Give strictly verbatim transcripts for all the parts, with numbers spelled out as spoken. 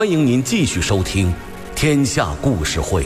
欢迎您继续收听《天下故事会》。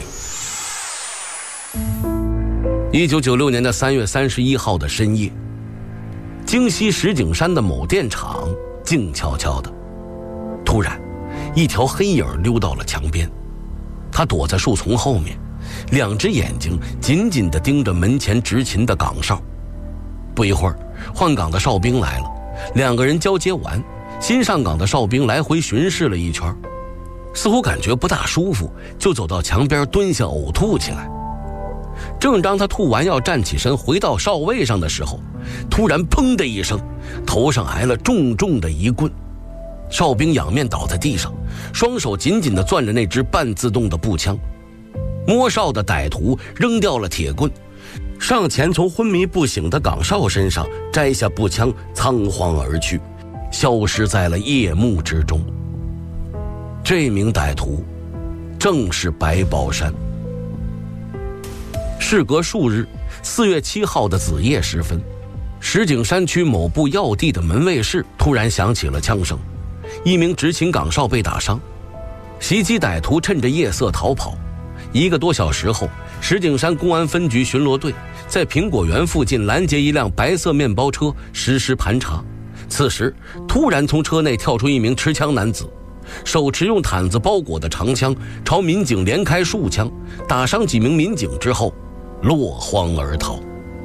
一九九六年的三月三十一号的深夜，京西石景山的某电厂静悄悄的，突然，一条黑影溜到了墙边，他躲在树丛后面，两只眼睛紧紧地盯着门前执勤的岗哨。不一会儿，换岗的哨兵来了，两个人交接完，新上岗的哨兵来回巡视了一圈，似乎感觉不大舒服，就走到墙边蹲下呕吐起来。正当他吐完要站起身回到哨位上的时候，突然砰的一声，头上挨了重重的一棍，哨兵仰面倒在地上，双手紧紧地攥着那支半自动的步枪。摸哨的歹徒扔掉了铁棍，上前从昏迷不醒的岗哨身上摘下步枪，仓皇而去，消失在了夜幕之中。这名歹徒正是白宝山。事隔数日，四月七号的子夜时分，石景山区某部要地的门卫室突然响起了枪声，一名执勤岗哨被打伤，袭击歹徒趁着夜色逃跑。一个多小时后，石景山公安分局巡逻队在苹果园附近拦截一辆白色面包车实施盘查。此时突然从车内跳出一名持枪男子，手持用毯子包裹的长枪，朝民警连开数枪，打伤几名民警之后落荒而逃。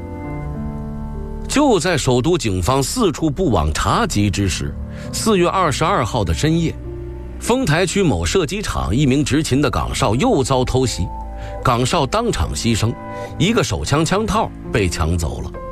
就在首都警方四处布网查缉之时，四月二十二号的深夜，丰台区某射击场一名执勤的岗哨又遭偷袭，岗哨当场牺牲，一个手枪枪套被抢走了。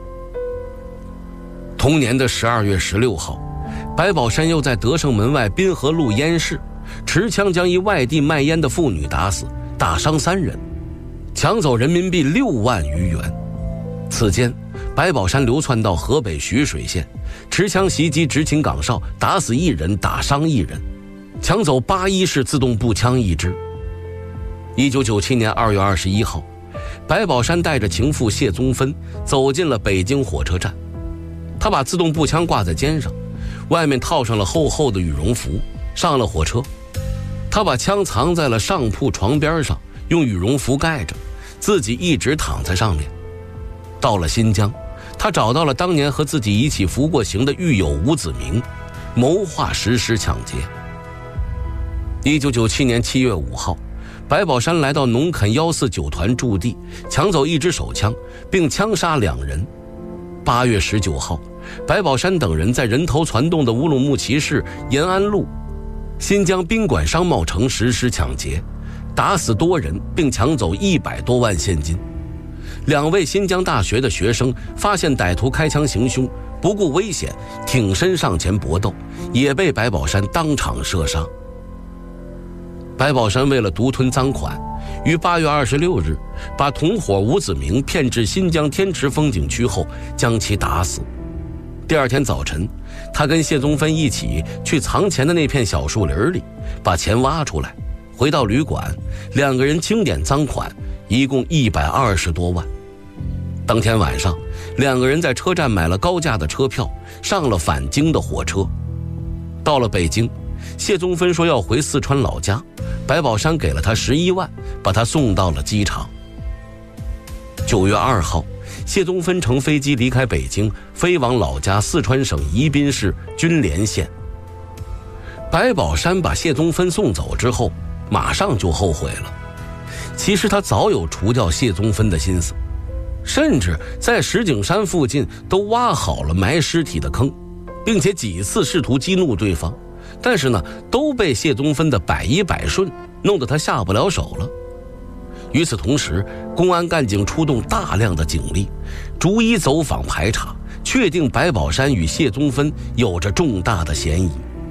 同年的十二月十六号，白宝山又在德胜门外滨河路烟市持枪将一外地卖烟的妇女打死，打伤三人，抢走人民币六万余元。此间，白宝山流窜到河北徐水县，持枪袭击执勤岗哨，打死一人，打伤一人，抢走八一式自动步枪一支。一九九七年二月二十一号，白宝山带着情妇谢宗芬走进了北京火车站，他把自动步枪挂在肩上，外面套上了厚厚的羽绒服，上了火车。他把枪藏在了上铺床边上，用羽绒服盖着，自己一直躺在上面。到了新疆，他找到了当年和自己一起服过刑的狱友吴子明，谋划实施抢劫。一九九七年七月五号，白宝山来到农垦幺四九团驻地，抢走一支手枪，并枪杀两人。八月十九号，白宝山等人在人头攒动的乌鲁木齐市延安路新疆宾馆商贸城实施抢劫，打死多人，并抢走一百多万现金。两位新疆大学的学生发现歹徒开枪行凶，不顾危险挺身上前搏斗，也被白宝山当场射杀。白宝山为了独吞赃款，于八月二十六日把同伙吴子明骗至新疆天池风景区后，将其打死。第二天早晨，他跟谢宗芬一起去藏钱的那片小树林里，把钱挖出来，回到旅馆，两个人清点赃款，一共一百二十多万。当天晚上，两个人在车站买了高价的车票，上了返京的火车。到了北京，谢宗芬说要回四川老家，白宝山给了他十一万，把他送到了机场。九月二号，谢宗芬乘飞机离开北京，飞往老家四川省宜宾市军连县。白宝山把谢宗芬送走之后，马上就后悔了。其实他早有除掉谢宗芬的心思，甚至在石景山附近都挖好了埋尸体的坑，并且几次试图激怒对方，但是呢，都被谢宗芬的百依百顺弄得他下不了手了。与此同时，公安干警出动大量的警力，逐一走访排查，确定白宝山与谢宗芬有着重大的嫌疑。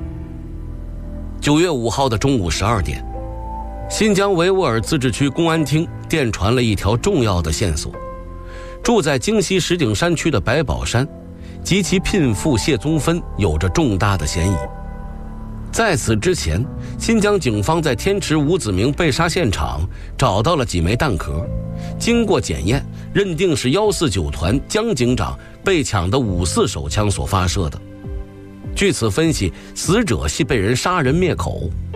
九月五号的中午十二点，新疆维吾尔自治区公安厅电传了一条重要的线索：住在京西石景山区的白宝山及其聘妇谢宗芬有着重大的嫌疑。在此之前，新疆警方在天池吴子明被杀现场找到了几枚弹壳，经过检验，认定是幺四九团江警长被抢的五四手枪所发射的。据此分析，死者系被人杀人灭口，